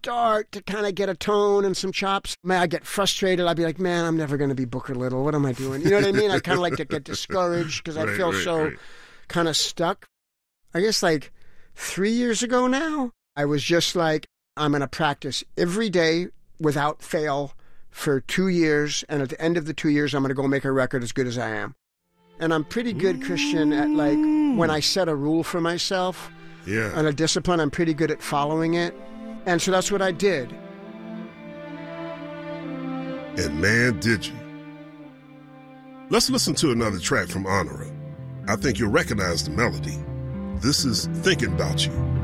start to kind of get a tone and some chops. Man, I get frustrated. I'd be like, man, I'm never going to be Booker Little. What am I doing? You know what I mean? I kind of like to get discouraged because I feel so kind of stuck. I guess like 3 years ago now, I was just like, I'm going to practice every day without fail for 2 years. And at the end of the 2 years, I'm going to go make a record as good as I am. And I'm pretty good, Christian, at like when I set a rule for myself and a discipline, I'm pretty good at following it. And so that's what I did. And man, did you. Let's listen to another track from Honora. I think you'll recognize the melody. This is Thinking About You.